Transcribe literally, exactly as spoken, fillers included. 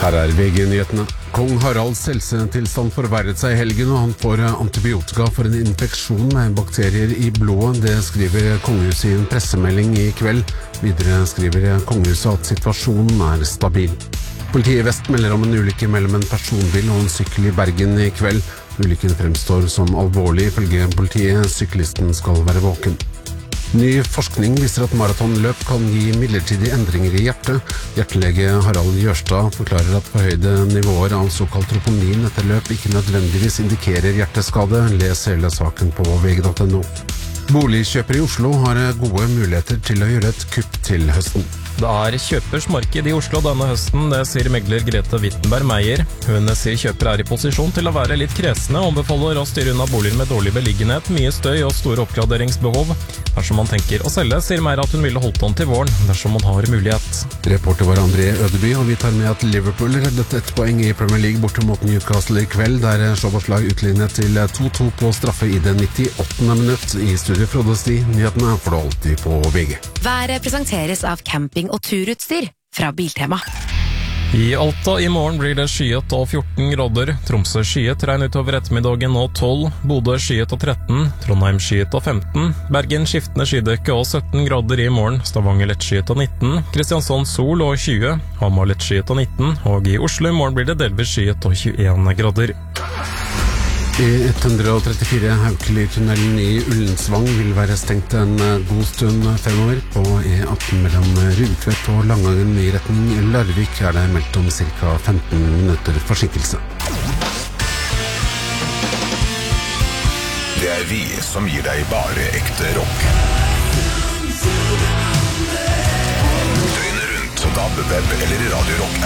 Her er V G-nyhetene. Kong Haralds helsetilstand forverret seg i helgen, og han får antibiotika for en infeksjon med bakterier i blodet. Det skriver kongehuset i en pressemelding i kveld. Videre skriver kongehuset at situasjonen er stabil. Politiet i Vest melder om en ulykke mellom en personbil og en sykkel i Bergen i kveld. Ulykken fremstår som alvorlig. Ifølge politiet, syklisten skal være våken. Ny forskning viser at maratonløp kan gi midlertidige endringer i hjertet. Hjertelege Harald Jørstad forklarer at forhøyde nivåer av såkalt troponin etter løp ikke nødvendigvis indikerer hjerteskade. Les hele saken på V G punktum no. Boligkjøpere i Oslo har gode muligheter til å gjøre et kupp til høsten. Det er kjøpers marked i Oslo denne høsten, det sier megler Grete Wittenberg Meyer. Hun sier kjøpere er i posisjon til å være litt kresne og anbefaler å styre unna boliger med dårlig beliggenhet, mye støy og store oppgraderingsbehov. Dersom man tenker å selge, sier Meyer at hun ville holdt on til våren, dersom man har mulighet. Reporter var André Ødeby, og vi tar med at Liverpool reddet ett poeng i Premier League borte mot Newcastle i kveld, der Szoboszlai utlignet til to to på straffe i det nittiåttende minutt. I studio Frode Sti, nyhetene får du alltid på V G. Været presenteres av camping- og turutstyr fra Biltema. I Alta i morgen blir det skyet og fjorten grader. Tromsø skyet, regn utover ettermiddagen og tolv. Bodø skyet og tretten. Trondheim skyet og femten. Bergen skiftende skydekke og sytten grader i morgen. Stavanger lett skyet og nitten. Kristiansand sol og tjue. Hamar lett skyet og nitten. Og i Oslo i morgen blir det delvis skyet og tjueen grader. I ett hundre trettifire Haukeli-tunnelen i Ullensvang vil være stengt en god stund fremover. På E atten mellom Rugtvedt og Langangen i retning Larvik er det meldt om ca. femten minutter forsinkelse. Det er vi som gir deg bare ekte rock. Døgnet rundt på D A B, web eller Radio Rock.